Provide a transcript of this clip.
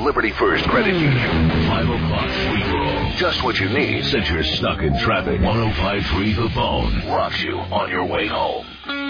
Liberty First Credit Union. 5 o'clock free-for-all. Just what you need. Since you're stuck in traffic, 105.3 The Bone rocks you on your way home.